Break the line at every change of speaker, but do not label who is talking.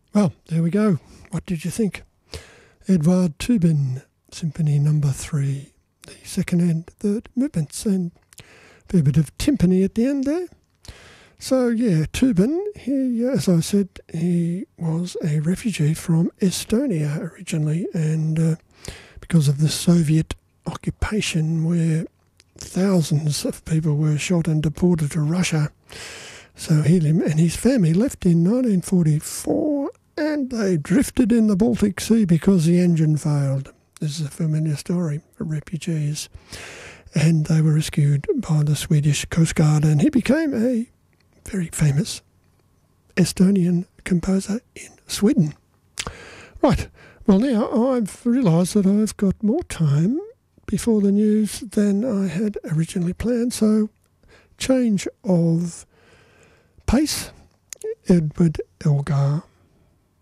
Well, there we go. What did you think? Edvard Tubin, Symphony Number 3, the second and third movements, and a fair bit of timpani at the end there. So, yeah, Tubin, he, as I said, he was a refugee from Estonia originally, and because of the Soviet occupation where thousands of people were shot and deported to Russia. So he and his family left in 1944, and they drifted in the Baltic Sea because the engine failed. This is a familiar story for refugees. And they were rescued by the Swedish Coast Guard, and he became a very famous Estonian composer in Sweden. Right, well now I've realised that I've got more time before the news than I had originally planned, so change of pace. Edward Elgar.